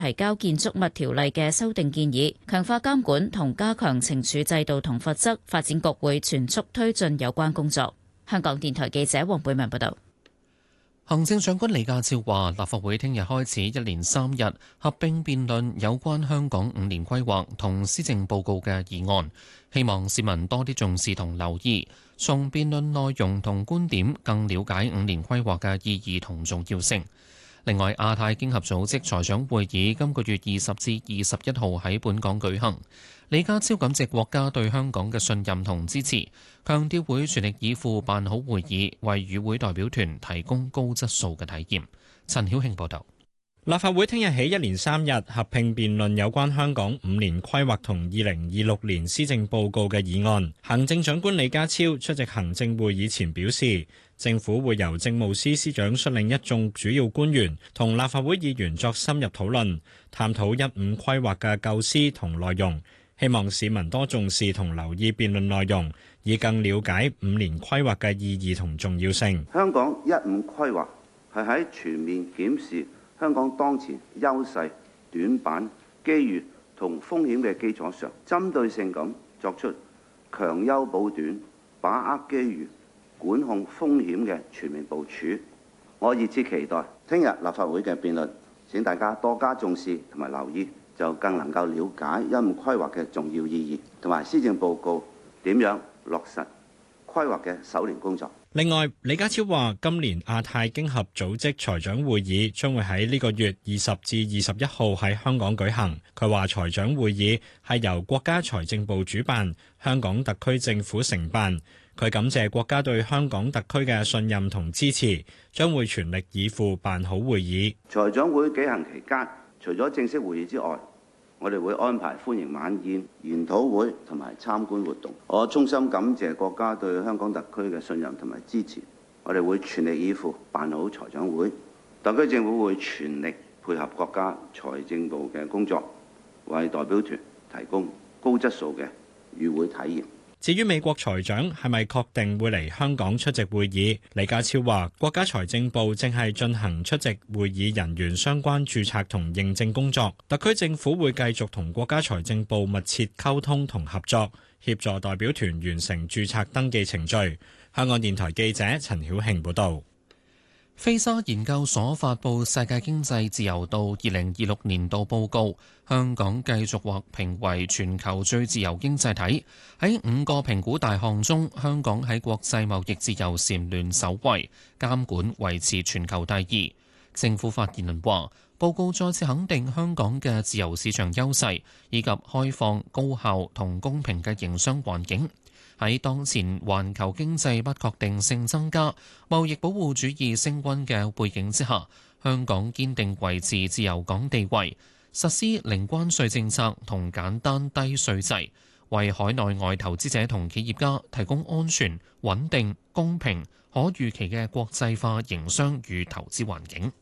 提交建築物條例嘅修訂建議，強化監管同加強懲處制度同罰則。發展局會全速推進有關工作。香港電台記者黃貝文報道。 行政長官李家超話，立法會聽日開始一連3日合併辯論有關香港5年規劃同施政報告嘅議案，希望市民多啲重視同留意，從辯論內容同觀點更了解5年規劃嘅意義同重要性。另外，亞太經合組織財長會議今個月20至21號喺本港舉行。李家超感謝國家對香港嘅信任同支持，強調會全力以赴辦好會議，為與會代表團提供高質素嘅體驗。陳曉慶報導。 立法會聽日起一連3日合併辯論有關香港5年規劃同2026年施政報告嘅議案。行政長官李家超出席行政會議前表示，政府會由政務司司長率領一眾主要官員同立法會議員作深入討論，探討15規劃嘅構思同內容，希望市民多重視同留意辯論內容，以更了解5年規劃嘅意義同重要性。 香港15規劃係喺全面檢視香港當前優勢、短板、機遇同風險嘅基礎上，針對性咁作出強優補短、把握機遇、管控風險嘅全面部署。我熱切期待聽日立法會嘅辯論，請大家多加重視同埋留意，就更能夠了解15規劃嘅重要意義，同埋施政報告點樣落實規劃嘅首年工作。 另外，李家超話今年亞太經合組織財長會議將會喺呢個月20至21號喺香港舉行。佢話財長會議係由國家財政部主辦，香港特區政府承辦。佢感謝國家對香港特區嘅信任同支持，將會全力以赴辦好會議。 財長會舉行期間，除咗正式會議之外，我哋會安排歡迎晚宴、研討會同埋參觀活動。我衷心感謝國家對香港特區嘅信任同埋支持，我哋會全力以赴辦好財長會。特區政府會全力配合國家財政部嘅工作，為代表團提供高質素嘅與會體驗。 至於美國財長係咪確定會嚟香港出席會議，李家超話國家財政部正係進行出席會議人員相關註冊同認證工作，特區政府會繼續同國家財政部密切溝通同合作，協助代表團完成註冊登記程序。香港電台記者陳曉慶報導。 菲沙研究所發布世界經濟自由度2026年度報告，香港繼續獲評為全球最自由經濟體。喺5個評估大項中，香港喺國際貿易自由蟬聯首位，監管維持全球第2。政府發言人話，報告再次肯定香港嘅自由市場優勢，以及開放、高效同公平嘅營商環境。喺當前環球經濟不確定性增加、貿易保護主義升溫嘅背景之下，香港堅定維持自由港地位，實施零關稅政策同簡單低稅制，為海內外投資者同企業家提供安全、穩定、公平、可預期嘅國際化營商與投資環境。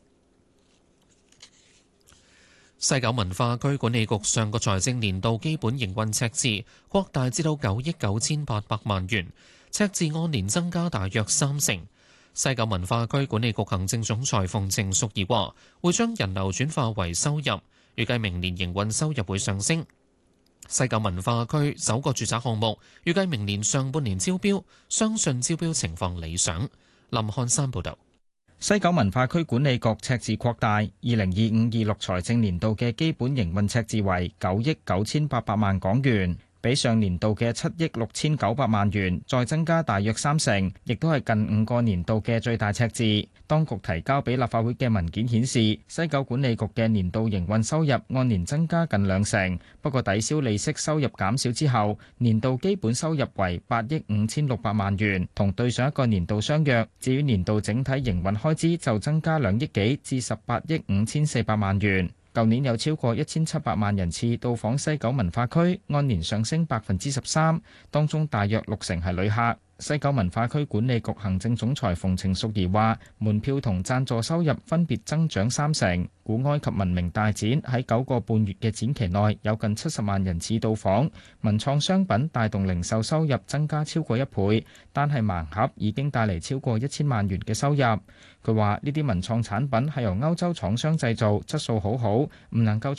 西九文化區管理局上個財政年度基本營運赤字擴大至到9億9800萬元，赤字按年增加大約30%。西九文化區管理局行政總裁馮程淑儀話，會將人流轉化為收入，預計明年營運收入會上升。西九文化區首個住宅項目預計明年上半年招標，相信招標情況理想。林漢山報導。 西九文化區管理局赤字擴大，2025-26財政年度嘅基本營運赤字為9億9800萬港元，比上年度嘅7億6900萬元再增加大約30%，亦都係近5個年度嘅最大赤字。當局提交俾立法會嘅文件顯示，西九管理局嘅年度營運收入按年增加近20%，不過抵消利息收入減少之後，年度基本收入為8億5600萬元，同對上一個年度相若。至於年度整體營運開支就增加2億幾至18億5400萬元。舊年有超過1700萬人次到訪西九文化區，按年上升13%，當中大約60%係旅客。 西九文化區管理局行政總裁馮程淑儀話，門票同贊助收入分別增長30%。古埃及文明大展喺9個半月嘅展期內有近70萬人次到訪，文創商品帶動零售收入增加超過1倍，單係盲盒已經帶嚟超過1000萬元嘅收入。佢話呢啲文創產品係由歐洲廠商製造，質素好好，唔能夠